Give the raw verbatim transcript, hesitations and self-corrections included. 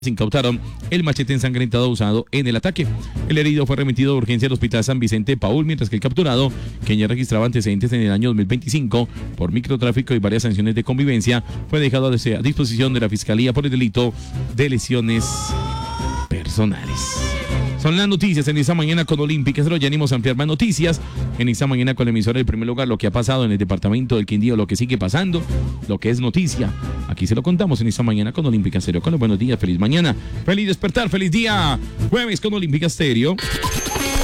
incautaron el machete ensangrentado usado en el ataque. El herido fue remitido de urgencia al Hospital San Vicente Paul, mientras que el capturado, quien ya registraba antecedentes en el año dos mil veinticinco por microtráfico y varias sanciones de convivencia, fue dejado a disposición de la Fiscalía por el delito de lesiones personales. Son las noticias en esta mañana con Olímpicas. Pero ya venimos a ampliar más noticias en esta mañana con la emisora del primer lugar, lo que ha pasado en el departamento del Quindío, lo que sigue pasando, lo que es noticia. Aquí se lo contamos en esta mañana con Olímpicas Stereo. Con los buenos días, feliz mañana, feliz despertar, feliz día. Jueves con Olímpicas Stereo.